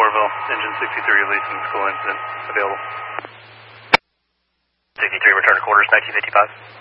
Oroville, engine 63 release and school incident available. 63, return to quarters, 1955.